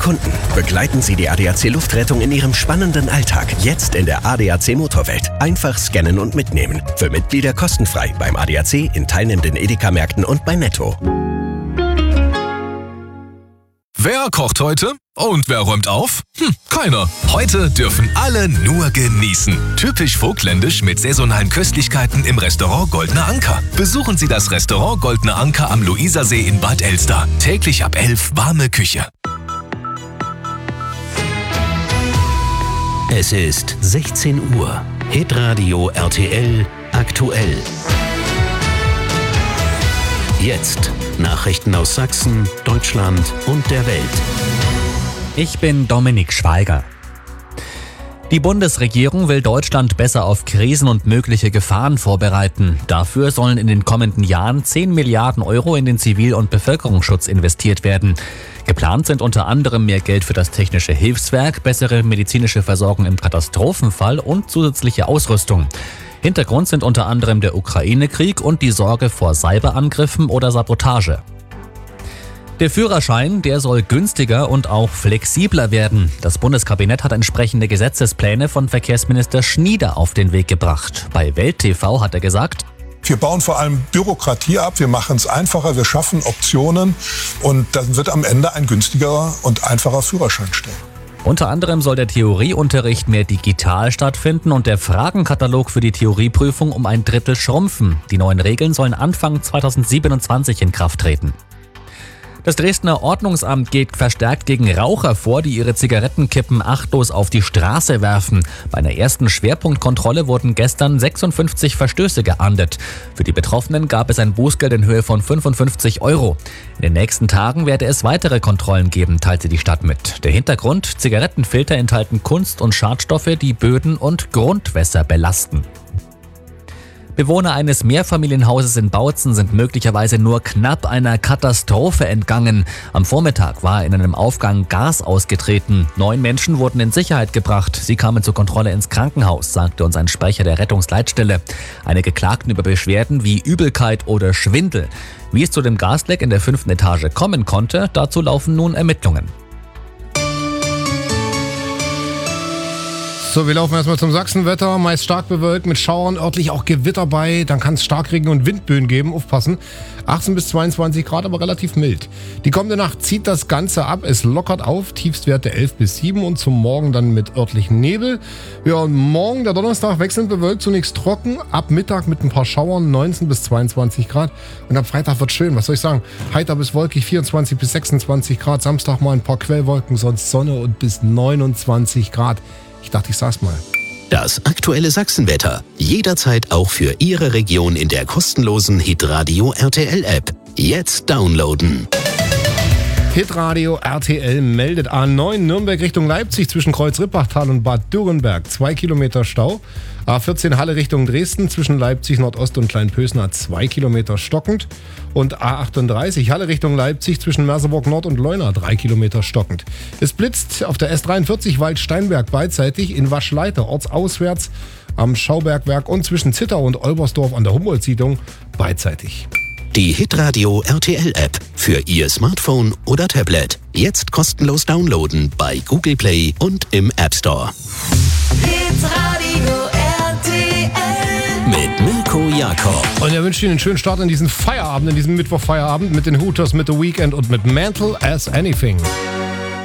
Kunden. Begleiten Sie die ADAC Luftrettung in Ihrem spannenden Alltag. Jetzt in der ADAC Motorwelt. Einfach scannen und mitnehmen. Für Mitglieder kostenfrei beim ADAC, in teilnehmenden Edeka-Märkten und bei Netto. Wer kocht heute? Und wer räumt auf? Keiner. Heute dürfen alle nur genießen. Typisch vogtländisch mit saisonalen Köstlichkeiten im Restaurant Goldener Anker. Besuchen Sie das Restaurant Goldener Anker am Luisersee in Bad Elster. Täglich ab 11 warme Küche. Es ist 16 Uhr. Hitradio RTL aktuell. Jetzt Nachrichten aus Sachsen, Deutschland und der Welt. Ich bin Dominik Schweiger. Die Bundesregierung will Deutschland besser auf Krisen und mögliche Gefahren vorbereiten. Dafür sollen in den kommenden Jahren 10 Milliarden Euro in den Zivil- und Bevölkerungsschutz investiert werden. Geplant sind unter anderem mehr Geld für das technische Hilfswerk, bessere medizinische Versorgung im Katastrophenfall und zusätzliche Ausrüstung. Hintergrund sind unter anderem der Ukraine-Krieg und die Sorge vor Cyberangriffen oder Sabotage. Der Führerschein, der soll günstiger und auch flexibler werden. Das Bundeskabinett hat entsprechende Gesetzespläne von Verkehrsminister Schnieder auf den Weg gebracht. Bei Welt TV hat er gesagt: Wir bauen vor allem Bürokratie ab, wir machen es einfacher, wir schaffen Optionen und dann wird am Ende ein günstigerer und einfacher Führerschein stehen. Unter anderem soll der Theorieunterricht mehr digital stattfinden und der Fragenkatalog für die Theorieprüfung um ein Drittel schrumpfen. Die neuen Regeln sollen Anfang 2027 in Kraft treten. Das Dresdner Ordnungsamt geht verstärkt gegen Raucher vor, die ihre Zigarettenkippen achtlos auf die Straße werfen. Bei einer ersten Schwerpunktkontrolle wurden gestern 56 Verstöße geahndet. Für die Betroffenen gab es ein Bußgeld in Höhe von 55 €. In den nächsten Tagen werde es weitere Kontrollen geben, teilte die Stadt mit. Der Hintergrund: Zigarettenfilter enthalten Kunst- und Schadstoffe, die Böden und Grundwässer belasten. Bewohner eines Mehrfamilienhauses in Bautzen sind möglicherweise nur knapp einer Katastrophe entgangen. Am Vormittag war in einem Aufgang Gas ausgetreten. 9 Menschen wurden in Sicherheit gebracht. Sie kamen zur Kontrolle ins Krankenhaus, sagte uns ein Sprecher der Rettungsleitstelle. Einige klagten über Beschwerden wie Übelkeit oder Schwindel. Wie es zu dem Gasleck in der 5. Etage kommen konnte, dazu laufen nun Ermittlungen. So, wir laufen erstmal zum Sachsenwetter. Meist stark bewölkt, mit Schauern, örtlich auch Gewitter bei. Dann kann es Starkregen und Windböen geben. Aufpassen. 18 bis 22 Grad, aber relativ mild. Die kommende Nacht zieht das Ganze ab. Es lockert auf. Tiefstwerte 11 bis 7 und zum Morgen dann mit örtlichem Nebel. Ja, und morgen, der Donnerstag, wechselnd bewölkt, zunächst trocken. Ab Mittag mit ein paar Schauern, 19 bis 22 Grad. Und am Freitag wird schön. Was soll ich sagen? Heiter bis wolkig, 24 bis 26 Grad. Samstag mal ein paar Quellwolken, sonst Sonne und bis 29 Grad. Ich dachte, ich sag's mal. Das aktuelle Sachsenwetter. Jederzeit auch für Ihre Region in der kostenlosen Hitradio RTL App. Jetzt downloaden. Hitradio RTL meldet A9 Nürnberg Richtung Leipzig zwischen Kreuz-Rippachtal und Bad Dürrenberg 2 Kilometer Stau. A14 Halle Richtung Dresden zwischen Leipzig Nordost und Kleinpösner 2 Kilometer stockend. Und A38 Halle Richtung Leipzig zwischen Merseburg Nord und Leuna 3 Kilometer stockend. Es blitzt auf der S43 Waldsteinberg beidseitig in Waschleiter ortsauswärts am Schaubergwerk und zwischen Zittau und Olbersdorf an der Humboldt-Siedlung beidseitig. Die Hitradio RTL App für Ihr Smartphone oder Tablet. Jetzt kostenlos downloaden bei Google Play und im App Store. Hitradio RTL Mit Mirko Jakob. Und er wünscht Ihnen einen schönen Start in diesen Feierabend, in diesem Mittwochfeierabend mit den Hooters, mit The Weeknd und mit Mental as Anything.